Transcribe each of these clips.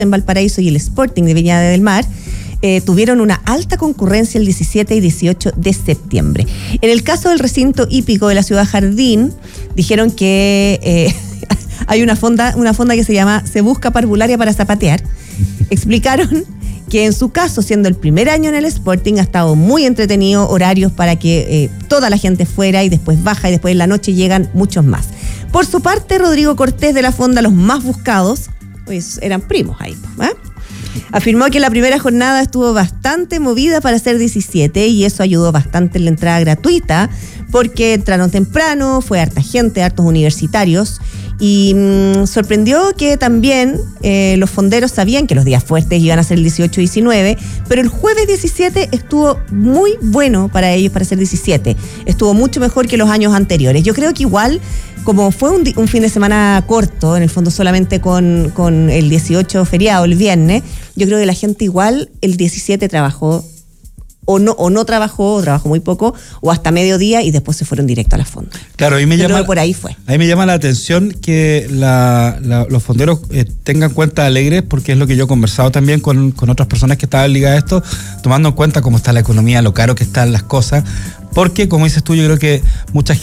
en Valparaíso y el Sporting de Viña del Mar tuvieron una alta concurrencia el 17 y 18 de septiembre. En el caso del recinto hípico de la Ciudad Jardín, dijeron que hay una fonda que se llama Se Busca Parvularia para Zapatear. Explicaron que en su caso, siendo el primer año en el Sporting, ha estado muy entretenido, horarios para que toda la gente fuera y después baja y después en la noche llegan muchos más. Por su parte, Rodrigo Cortés de la Fonda Los Más Buscados, pues eran primos ahí, afirmó que la primera jornada estuvo bastante movida para ser 17 y eso ayudó bastante en la entrada gratuita porque entraron temprano, fue harta gente, hartos universitarios y sorprendió que también los fonderos sabían que los días fuertes iban a ser el 18 y 19, pero el jueves 17 estuvo muy bueno para ellos para ser 17, estuvo mucho mejor que los años anteriores. Yo creo que igual, como fue un fin de semana corto, en el fondo solamente con el 18 feriado, el viernes, yo creo que la gente igual el 17 trabajó o no trabajó, o trabajó muy poco, o hasta mediodía y después se fueron directo a la fonda. Claro, ahí me llama, por ahí fue. Ahí me llama la atención que los fonderos tengan cuentas alegres, porque es lo que yo he conversado también con otras personas que estaban ligadas a esto, tomando en cuenta cómo está la economía, lo caro que están las cosas, porque como dices tú, yo creo que mucha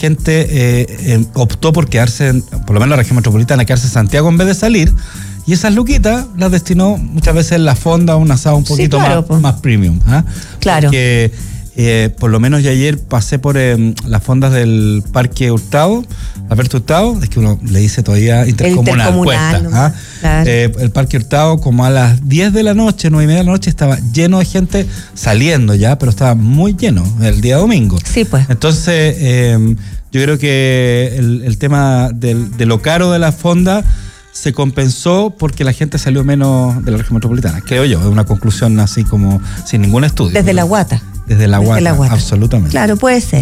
gente optó por quedarse, por lo menos la región metropolitana, quedarse en Santiago en vez de salir, y esas luquitas las destinó muchas veces en la fonda a un asado un poquito más premium. Claro. Porque por lo menos yo ayer pasé por las fondas del Parque Hurtado, Alberto Hurtado, es que uno le dice todavía intercomunal cuesta, claro. El Parque Hurtado como a las 10 de la noche, 9:30 de la noche, estaba lleno de gente saliendo ya, pero estaba muy lleno el día domingo. Sí, pues. Entonces, yo creo que el tema de lo caro de la fonda se compensó porque la gente salió menos de la región metropolitana, creo yo, es una conclusión así como sin ningún estudio. Desde la guata. Desde la guata, absolutamente. Claro, puede ser.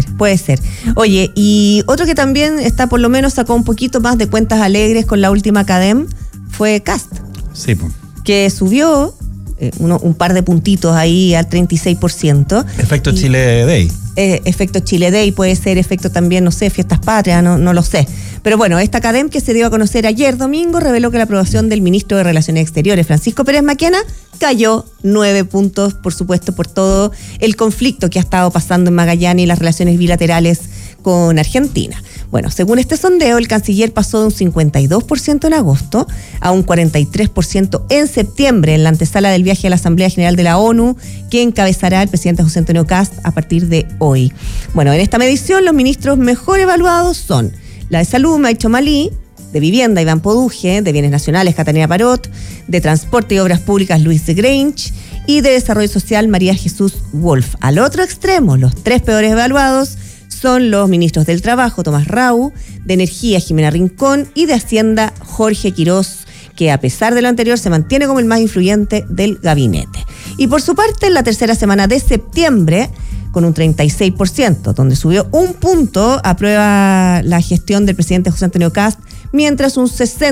Oye, y otro que también por lo menos sacó un poquito más de cuentas alegres con la última CADEM fue Cast. Sí, pues. Que subió un par de puntitos ahí al 36%. Efecto Chile Day. Efecto Chile Day, puede ser efecto también, no sé, Fiestas Patrias, no lo sé. Pero bueno, esta CADEM que se dio a conocer ayer domingo reveló que la aprobación del ministro de Relaciones Exteriores, Francisco Pérez Maquena, cayó 9 puntos, por supuesto, por todo el conflicto que ha estado pasando en Magallanes y las relaciones bilaterales con Argentina. Bueno, según este sondeo, el canciller pasó de un 52% en agosto a un 43% en septiembre en la antesala del viaje a la Asamblea General de la ONU que encabezará el presidente José Antonio Kast a partir de hoy. Bueno, en esta medición los ministros mejor evaluados son la de Salud, Maicho Malí, de Vivienda, Iván Poduje, de Bienes Nacionales, Catalina Parot, de Transporte y Obras Públicas, Luis de Grange, y de Desarrollo Social, María Jesús Wolf. Al otro extremo, los tres peores evaluados son los ministros del Trabajo, Tomás Rau, de Energía, Jimena Rincón, y de Hacienda, Jorge Quirós, que a pesar de lo anterior se mantiene como el más influyente del gabinete. Y por su parte, en la tercera semana de septiembre, con un 36%, donde subió un punto, aprueba la gestión del presidente José Antonio Kast, mientras un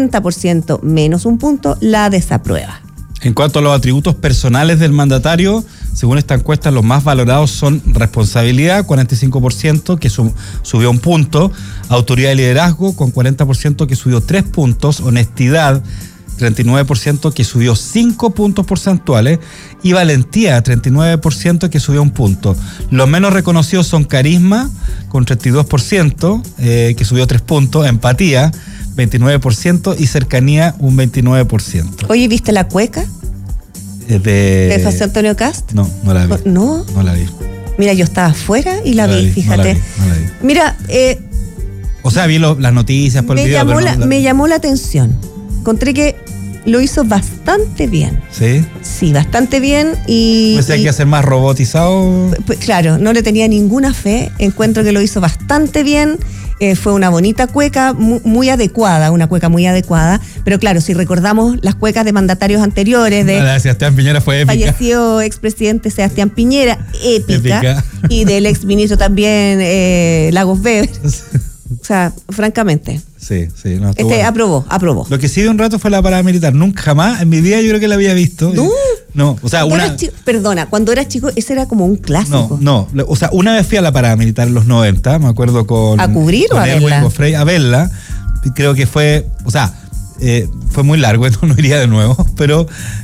60% menos un punto la desaprueba. En cuanto a los atributos personales del mandatario, según esta encuesta, los más valorados son responsabilidad, 45%, que subió un punto, autoridad y liderazgo, con 40%, que subió 3 puntos, honestidad, 39%, que subió 5 puntos porcentuales, y valentía, 39%, que subió un punto. Los menos reconocidos son carisma, con 32%, que subió 3 puntos, empatía, 29%, y cercanía, un 29%. Oye, ¿viste la cueca? ¿De José Antonio Kast? No la vi. ¿No? No la vi. Mira, yo estaba afuera y la vi, fíjate. No la vi. Mira, o sea, vi las noticias por el video, me llamó la atención. Encontré que lo hizo bastante bien. ¿Sí? Sí, bastante bien y... Pensé que iba a ser más robotizado. Pues, claro, no le tenía ninguna fe. Encuentro que lo hizo bastante bien. Fue una bonita cueca, muy adecuada, una cueca muy adecuada. Pero claro, si recordamos las cuecas de mandatarios anteriores, de Sebastián Piñera fue épica. Falleció expresidente Sebastián Piñera, épica. Y del exministro también, Lagos Weber. O sea, francamente. Sí. No, aprobó. Lo que sí de un rato fue la parada militar. Nunca jamás, en mi vida yo creo que la había visto. No, o sea, cuando eras chico, ese era como un clásico. No, o sea, una vez fui a la parada militar en los 90, me acuerdo con... ¿A cubrir o a verla? A verla. Creo que fue, o sea, fue muy largo, no iría de nuevo, pero